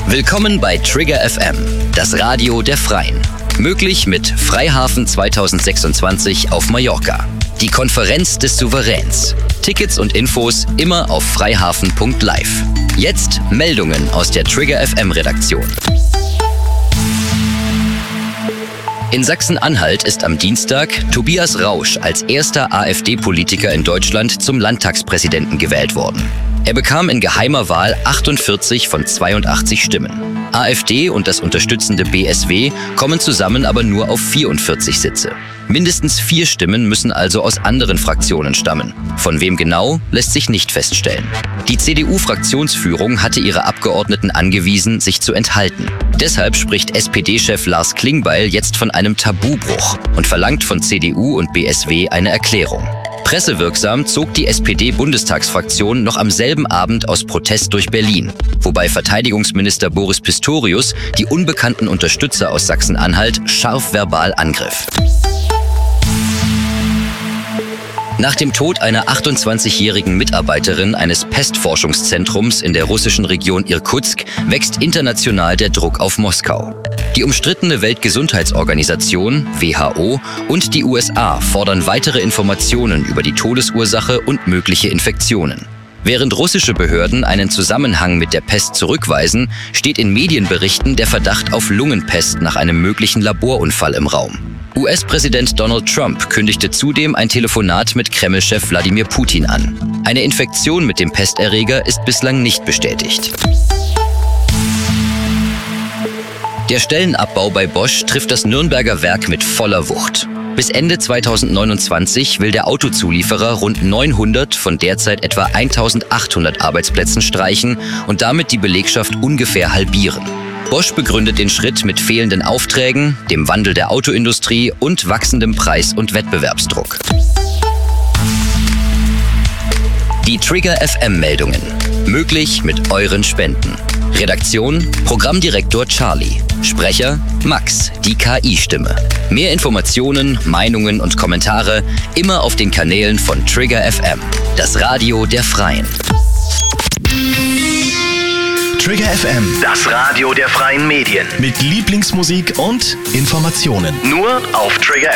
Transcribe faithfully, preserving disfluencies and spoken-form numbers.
Willkommen bei Trigger F M, das Radio der Freien. Möglich mit Freihafen zweitausendsechsundzwanzig auf Mallorca. Die Konferenz des Souveräns. Tickets und Infos immer auf freihafen punkt live. Jetzt Meldungen aus der Trigger F M-Redaktion. In Sachsen-Anhalt ist am Dienstag Tobias Rausch als erster AfD-Politiker in Deutschland zum Landtagspräsidenten gewählt worden. Er bekam in geheimer Wahl achtundvierzig von zweiundachtzig Stimmen. AfD und das unterstützende B S W kommen zusammen aber nur auf vierundvierzig Sitze. Mindestens vier Stimmen müssen also aus anderen Fraktionen stammen. Von wem genau, lässt sich nicht feststellen. Die C D U-Fraktionsführung hatte ihre Abgeordneten angewiesen, sich zu enthalten. Deshalb spricht S P D-Chef Lars Klingbeil jetzt von einem Tabubruch und verlangt von C D U und B S W eine Erklärung. Pressewirksam zog die S P D-Bundestagsfraktion noch am selben Abend aus Protest durch Berlin, wobei Verteidigungsminister Boris Pistorius die unbekannten Unterstützer aus Sachsen-Anhalt scharf verbal angriff. Nach dem Tod einer achtundzwanzigjährigen Mitarbeiterin eines Pestforschungszentrums in der russischen Region Irkutsk wächst international der Druck auf Moskau. Die umstrittene Weltgesundheitsorganisation W H O und die U S A fordern weitere Informationen über die Todesursache und mögliche Infektionen. Während russische Behörden einen Zusammenhang mit der Pest zurückweisen, steht in Medienberichten der Verdacht auf Lungenpest nach einem möglichen Laborunfall im Raum. U S-Präsident Donald Trump kündigte zudem ein Telefonat mit Kreml-Chef Wladimir Putin an. Eine Infektion mit dem Pesterreger ist bislang nicht bestätigt. Der Stellenabbau bei Bosch trifft das Nürnberger Werk mit voller Wucht. Bis Ende zweitausendneunundzwanzig will der Autozulieferer rund neunhundert von derzeit etwa eintausendachthundert Arbeitsplätzen streichen und damit die Belegschaft ungefähr halbieren. Bosch begründet den Schritt mit fehlenden Aufträgen, dem Wandel der Autoindustrie und wachsendem Preis- und Wettbewerbsdruck. Die Trigger F M-Meldungen. Möglich mit euren Spenden. Redaktion: Programmdirektor Charlie. Sprecher: Max, die K I-Stimme. Mehr Informationen, Meinungen und Kommentare immer auf den Kanälen von Trigger F M, das Radio der Freien. Trigger F M, das Radio der freien Medien. Mit Lieblingsmusik und Informationen. Nur auf Trigger